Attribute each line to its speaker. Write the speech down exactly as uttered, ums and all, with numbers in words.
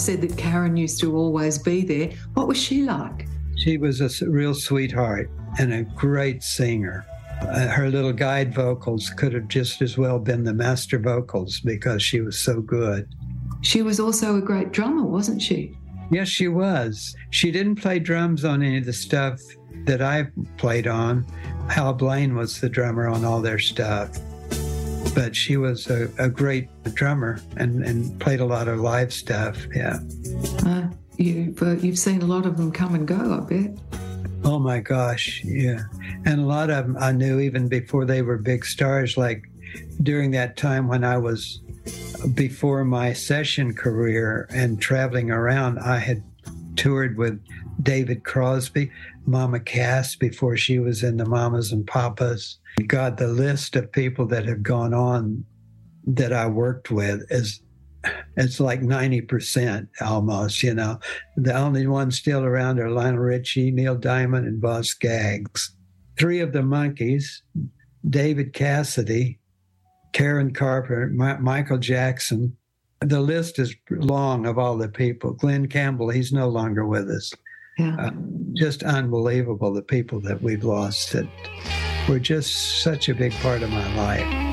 Speaker 1: said that Karen used to always be there. What was she like?
Speaker 2: She was a real sweetheart and a great singer. Uh, her little guide vocals could have just as well been the master vocals because she was so good.
Speaker 1: She was also a great drummer, wasn't she?
Speaker 2: Yes, she was. She didn't play drums on any of the stuff that I played on. Hal Blaine was the drummer on all their stuff. But she was a, a great drummer and, and played a lot of live stuff, yeah.
Speaker 1: Uh, you've, uh, you've seen a lot of them come and go, I bet.
Speaker 2: Oh, my gosh, yeah. And a lot of them I knew even before they were big stars, like during that time when I was before my session career and traveling around, I had toured with David Crosby, Mama Cass, before she was in the Mamas and Papas. God, the list of people that have gone on that I worked with is it's like ninety percent almost, you know. The only ones still around are Lionel Richie, Neil Diamond, and Boz Scaggs. Three of the Monkees, David Cassidy, Karen Carpenter, Ma- Michael Jackson. The list is long of all the people. Glenn Campbell, he's no longer with us.
Speaker 1: Yeah.
Speaker 2: Uh, just unbelievable, the people that we've lost that were just such a big part of my life.